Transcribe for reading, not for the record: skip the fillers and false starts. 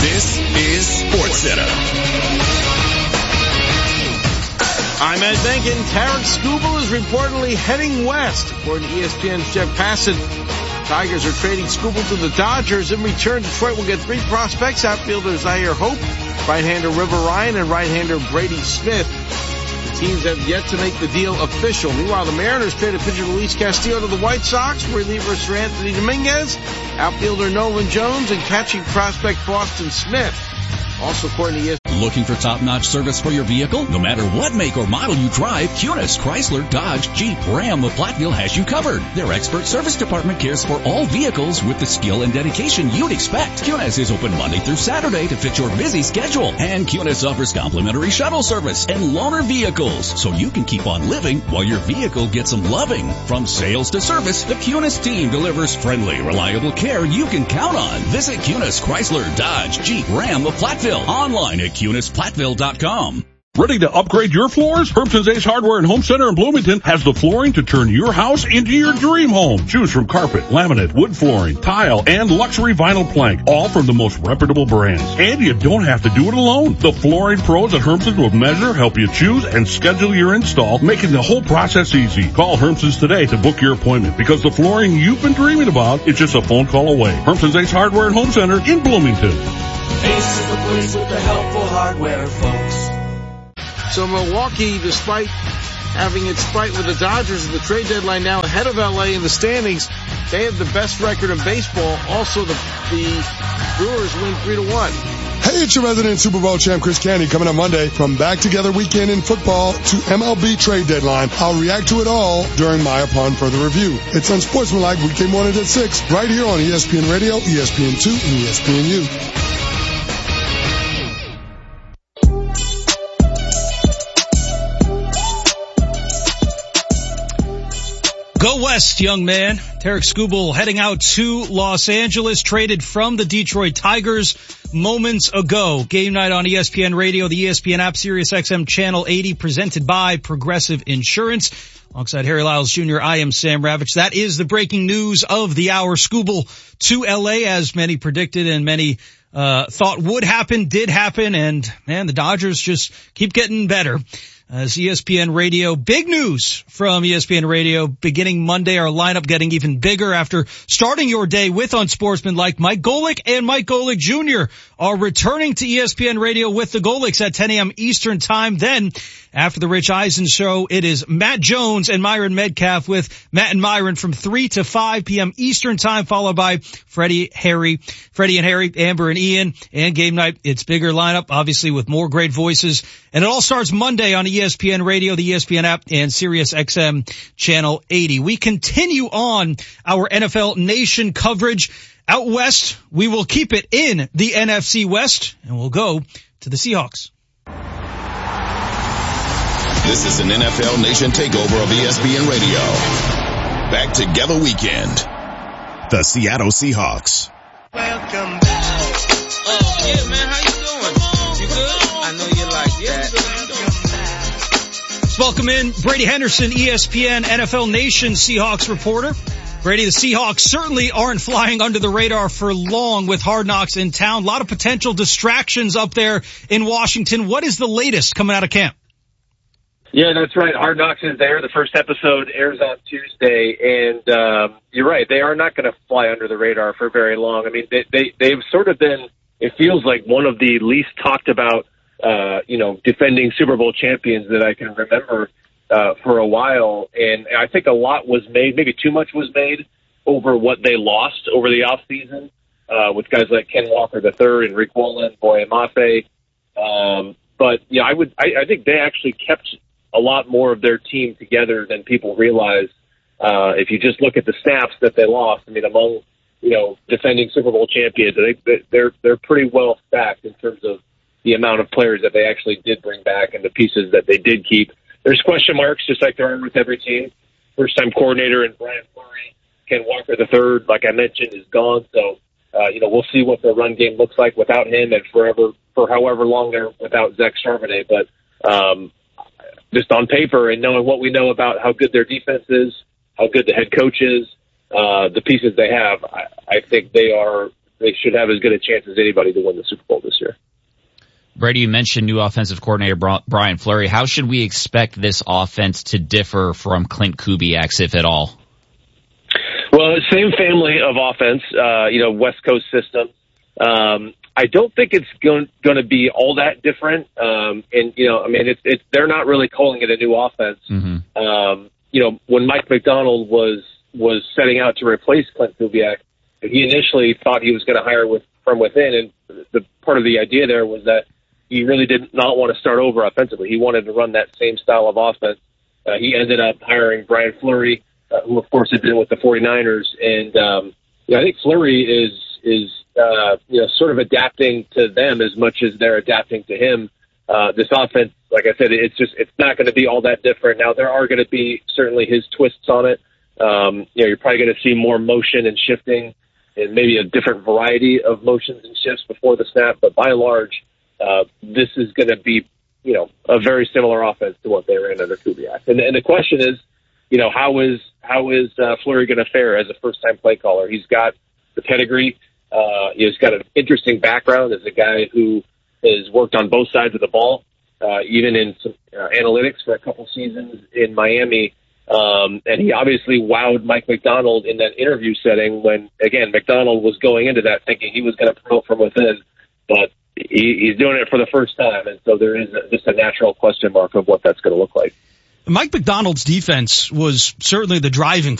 This is SportsCenter. I'm Ed Benkin. Tarek Skubal is reportedly heading west. According to ESPN's Jeff Passett, Tigers are trading Skubal to the Dodgers. In return, Detroit will get 3 prospects: outfielder Zaire Hope, right-hander River Ryan, and right-hander Brady Smith. The teams have yet to make the deal official. Meanwhile, the Mariners traded pitcher Luis Castillo to the White Sox, reliever Sir Anthony Dominguez, outfielder Nolan Jones, and catching prospect Boston Smith. Also, according to ESPN. Looking for top-notch service for your vehicle? No matter what make or model you drive, Kunis, Chrysler, Dodge, Jeep, Ram of Platteville has you covered. Their expert service department cares for all vehicles with the skill and dedication you'd expect. Kunis is open Monday through Saturday to fit your busy schedule. And Kunis offers complimentary shuttle service and loaner vehicles, so you can keep on living while your vehicle gets some loving. From sales to service, the Kunis team delivers friendly, reliable care you can count on. Visit Kunis, Chrysler, Dodge, Jeep, Ram of Platteville. Online at CunisPlatteville.com. Ready to upgrade your floors? Hermson's Ace Hardware and Home Center in Bloomington has the flooring to turn your house into your dream home. Choose from carpet, laminate, wood flooring, tile, and luxury vinyl plank, all from the most reputable brands. And you don't have to do it alone. The flooring pros at Hermson's will measure, help you choose, and schedule your install, making the whole process easy. Call Hermson's today to book your appointment, because the flooring you've been dreaming about is just a phone call away. Hermson's Ace Hardware and Home Center in Bloomington. Ace is the place with the helpful hardware, folks. So Milwaukee, despite having its fight with the Dodgers at the trade deadline, now ahead of LA in the standings, they have the best record in baseball. Also, the Brewers win 3-1. Hey, it's your resident Super Bowl champ, Chris Candy, coming up Monday. From Back Together Weekend in football to MLB trade deadline, I'll react to it all during my Upon Further Review. It's Unsportsmanlike weekday mornings at 6, right here on ESPN Radio, ESPN2, and ESPNU. Go west, young man. Tarek Skubal heading out to Los Angeles, traded from the Detroit Tigers moments ago. Game night on ESPN Radio, the ESPN app, Sirius XM Channel 80, presented by Progressive Insurance. Alongside Harry Lyles Jr., I am Sam Ravitch. That is the breaking news of the hour. Skubal to LA, as many predicted and many thought would happen, did happen, and man, the Dodgers just keep getting better. As ESPN Radio, big news from ESPN Radio beginning Monday. Our lineup getting even bigger after starting your day with Unsportsmanlike. Mike Golic and Mike Golic Jr. are returning to ESPN Radio with the Golics at 10 a.m. Eastern Time. Then, after the Rich Eisen Show, it is Matt Jones and Myron Medcalf with Matt and Myron from 3 to 5 p.m. Eastern Time, followed by Freddie and Harry, Amber and Ian. And game night, it's bigger lineup, obviously with more great voices. And it all starts Monday on ESPN Radio, the ESPN app, and Sirius XM Channel 80. We continue on our NFL Nation coverage. Out west, we will keep it in the NFC West, and we'll go to the Seahawks. This is an NFL Nation takeover of ESPN Radio. Back Together Weekend. The Seattle Seahawks. Welcome back. Oh, yeah, man, how you doing? You good? I know you like that. Let's welcome in Brady Henderson, ESPN NFL Nation Seahawks reporter. Brady, the Seahawks certainly aren't flying under the radar for long with Hard Knocks in town. A lot of potential distractions up there in Washington. What is the latest coming out of camp? Yeah, that's right. Hard Knocks is there. The first episode airs on Tuesday, and you're right. They are not going to fly under the radar for very long. I mean, they've sort of been, it feels like, one of the least talked about, defending Super Bowl champions that I can remember for a while. And I think a lot was made, maybe too much was made, over what they lost over the offseason with guys like Ken Walker III and Rick Wallen, Boye Mafe. But yeah, I think they actually kept a lot more of their team together than people realize. If you just look at the snaps that they lost, I mean, among, defending Super Bowl champions, I think they're pretty well stacked in terms of the amount of players that they actually did bring back and the pieces that they did keep. There's question marks, just like there are with every team. First-time coordinator and Brian Fleury, Ken Walker III, like I mentioned, is gone. So, we'll see what the run game looks like without him and for however long they're without Zach Charbonnet. But just on paper and knowing what we know about how good their defense is, how good the head coach is, the pieces they have, I think they are they should have as good a chance as anybody to win the Super Bowl this year. Brady, you mentioned new offensive coordinator Brian Fleury. How should we expect this offense to differ from Clint Kubiak's, if at all? Well, same family of offense, West Coast system. I don't think it's going to be all that different. They're not really calling it a new offense. Mm-hmm. When Mike Macdonald was setting out to replace Clint Kubiak, he initially thought he was going to hire from within, and the part of the idea there was that he really did not want to start over offensively. He wanted to run that same style of offense. He ended up hiring Brian Fleury, who of course had been with the 49ers, and I think Fleury is sort of adapting to them as much as they're adapting to him. This offense, like I said, it's not going to be all that different. Now, there are going to be certainly his twists on it. You're probably going to see more motion and shifting and maybe a different variety of motions and shifts before the snap. But by and large, this is going to be, a very similar offense to what they ran under Kubiak. And the question is, how is Fleury going to fare as a first-time play caller? He's got the pedigree. He's got an interesting background as a guy who has worked on both sides of the ball, even in some analytics for a couple seasons in Miami. And he obviously wowed Mike Macdonald in that interview setting when, again, Macdonald was going into that thinking he was going to promote from within, but he's doing it for the first time. And so there is just a natural question mark of what that's going to look like. Mike Macdonald's defense was certainly the driving